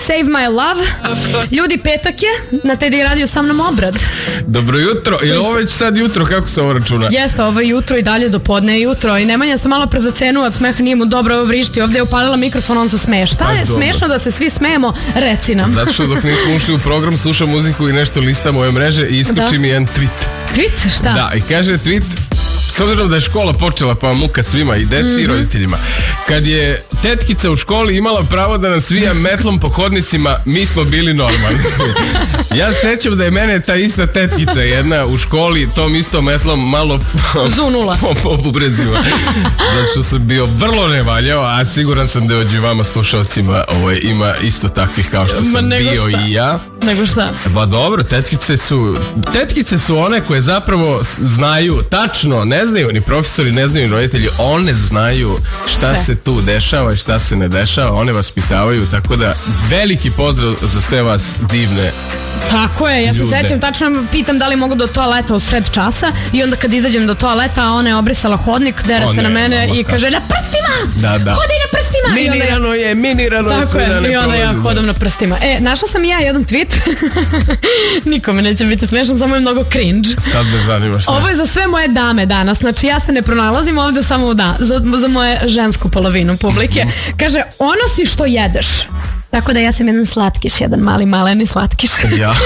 Save My Love. Ljudi, petak je, na TD Radio sa mnom Obrad. Dobro jutro, je li ovo već sad jutro, kako se ovo računa? Jeste, ovo je jutro i dalje do podne je jutro i Nemanja se malo prezacenuo od smeha, nije mu dobro, ovo vrišti, ovdje je upalila mikrofon, on se smeje. Šta je smešno da se svi smejemo, reci nam. Zato što dok nismo ušli u program, slušam muziku i nešto listam ove mreže i iskoči mi jedan tweet. Tweet? Šta? Da, i kaže tweet, s obzirom da je škola počela pa muka svima i deci i roditeljima. Kad je tetkica u školi imala pravo da nas svija metlom po hodnicima, mi smo bili normalni. Ja sećam da je mene ta ista tetkica jedna u školi tom istom metlom malo zunula po bubrezima. Zato što sam bio vrlo nevaljao, a siguran sam da među vama slušalcima ima isto takvih kao što sam bio i ja. Nego šta? Ba dobro, tetkice su one koje zapravo znaju tačno, ne znaju ni profesori, ne znaju ni roditelji, one znaju šta se tu dešava i šta se ne dešava, one vas pitavaju, tako da veliki pozdrav za sve vas divne. Tako je, ja se sećam, tačno pitam da li mogu do toaleta u sred časa i onda kad izađem do toaleta, ona je obrisala hodnik, dere se na mene i kaže na prstima! Da. Hodi na prstima! Minirano je sve da ne i onda ja hodam na prstima. Našla sam i ja jedan tweet. Nikome neće biti smešan, samo je mnogo cringe. Sad me zanima šta. Ovo je za sve moje dame danas, znači ja se ne pronalazim ovdje samo za moje žensku polovinu publike. Kaže, ono si što jedeš. Tako da ja sam jedan slatkiš, jedan maleni slatkiš. Ja,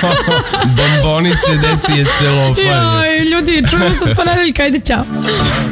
bombonice, deti je celofan. Joj, ljudi, čujemo se od ponedeljka, ajde, ćao.